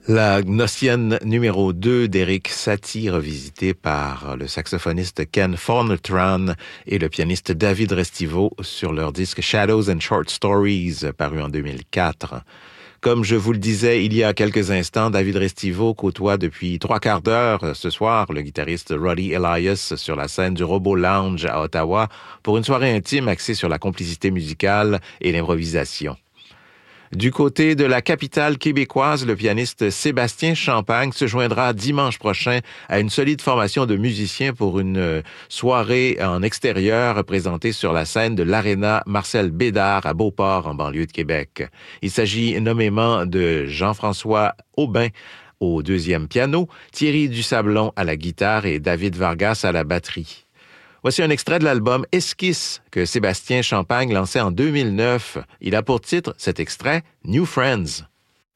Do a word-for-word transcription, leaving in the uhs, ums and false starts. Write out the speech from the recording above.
La Gnossienne numéro deux d'Erik Satie, revisitée par le saxophoniste Ken Fornetran et le pianiste David Restivo sur leur disque Shadows and Short Stories, paru en deux mille quatre. Comme je vous le disais il y a quelques instants, David Restivo côtoie depuis trois quarts d'heure ce soir le guitariste Roddy Elias sur la scène du Robot Lounge à Ottawa pour une soirée intime axée sur la complicité musicale et l'improvisation. Du côté de la capitale québécoise, le pianiste Sébastien Champagne se joindra dimanche prochain à une solide formation de musiciens pour une soirée en extérieur présentée sur la scène de l'Aréna Marcel Bédard à Beauport, en banlieue de Québec. Il s'agit nommément de Jean-François Aubin au deuxième piano, Thierry Dusablon à la guitare et David Vargas à la batterie. Voici un extrait de l'album Esquisse que Sébastien Champagne lançait en deux mille neuf. Il a pour titre cet extrait « New Friends ».